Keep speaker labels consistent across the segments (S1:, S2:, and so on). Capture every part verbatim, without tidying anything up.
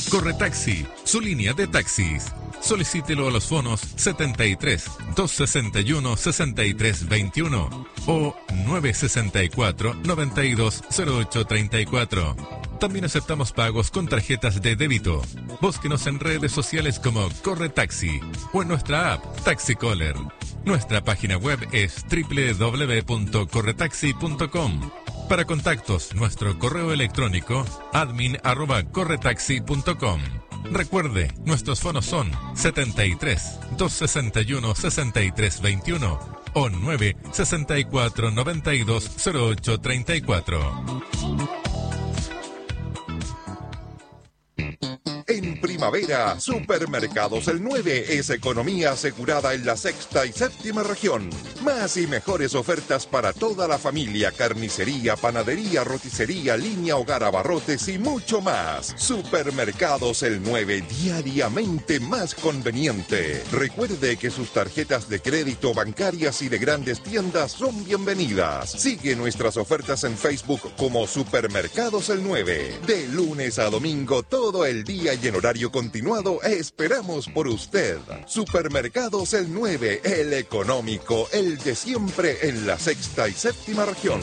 S1: Corretaxi, su línea de taxis. Solicítelo a los fonos setenta y tres, doscientos sesenta y uno, sesenta y tres veintiuno o nueve sesenta y cuatro, noventa y dos, cero ocho treinta y cuatro. También aceptamos pagos con tarjetas de débito. Búsquenos en redes sociales como Corretaxi o en nuestra app Taxicaller. Nuestra página web es doble u doble u doble u punto corretaxi punto com. Para contactos, nuestro correo electrónico admin arroba corretaxi punto com. Recuerde, nuestros fonos son setenta y tres, doscientos sesenta y uno, sesenta y tres veintiuno o nueve sesenta y cuatro, noventa y dos, cero ocho treinta y cuatro.
S2: En primavera, Supermercados El nueve es economía asegurada en la sexta y séptima región. Más y mejores ofertas para toda la familia, carnicería, panadería, roticería, línea, hogar, abarrotes y mucho más. Supermercados El nueve, diariamente más conveniente. Recuerde que sus tarjetas de crédito, bancarias y de grandes tiendas son bienvenidas. Sigue nuestras ofertas en Facebook como Supermercados El nueve. De lunes a domingo, todo el día y en horario continuado, esperamos por usted. Supermercados El nueve, el económico, el de siempre en la sexta y séptima región.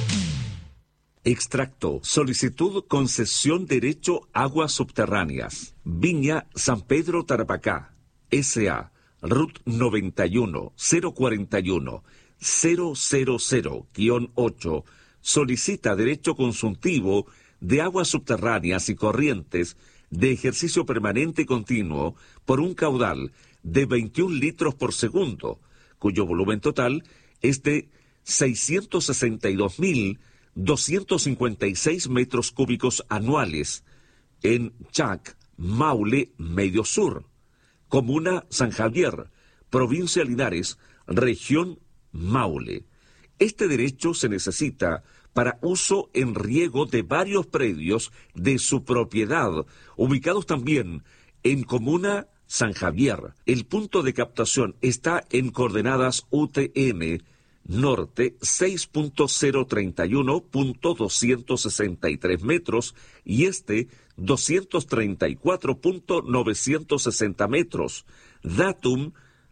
S3: Extracto. Solicitud concesión derecho aguas subterráneas. Viña San Pedro Tarapacá. S A. R U T noventa y uno, cero cuarenta y uno, cero cero cero ocho. Solicita derecho consultivo de aguas subterráneas y corrientes de ejercicio permanente y continuo por un caudal de veintiún litros por segundo, cuyo volumen total es de seiscientos sesenta y dos mil doscientos cincuenta y seis metros cúbicos anuales en Chac, Maule, Medio Sur, Comuna San Javier, Provincia Linares, Región Maule. Este derecho se necesita para uso en riego de varios predios de su propiedad, ubicados también en Comuna San Javier. El punto de captación está en coordenadas U T M norte seis punto cero treinta y uno punto doscientos sesenta y tres metros y este doscientos treinta y cuatro punto novecientos sesenta metros. Datum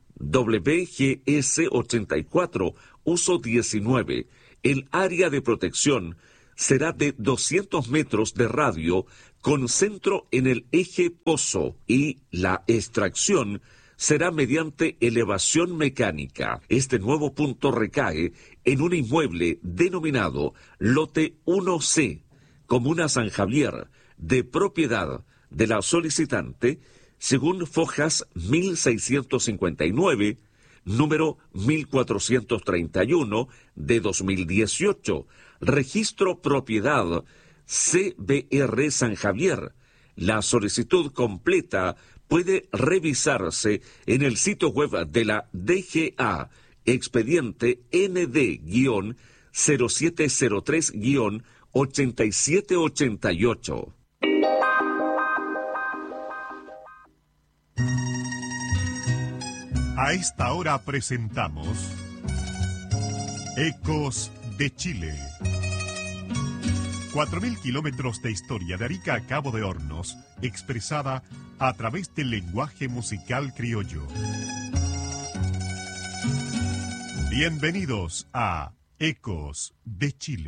S3: W G S ochenta y cuatro, uso diecinueve. El área de protección será de doscientos metros de radio con centro en el eje pozo y la extracción será mediante elevación mecánica. Este nuevo punto recae en un inmueble denominado Lote uno C, Comuna San Javier, de propiedad de la solicitante, según Fojas mil seiscientos cincuenta y nueve, número mil cuatrocientos treinta y uno de dos mil dieciocho, registro propiedad C B R San Javier. La solicitud completa puede revisarse en el sitio web de la D G A, expediente N D cero siete cero tres ochenta y siete ochenta y ocho.
S4: A esta hora presentamos Ecos de Chile. Cuatro mil kilómetros de historia de Arica a Cabo de Hornos, expresada a través del lenguaje musical criollo. Bienvenidos a Ecos de Chile.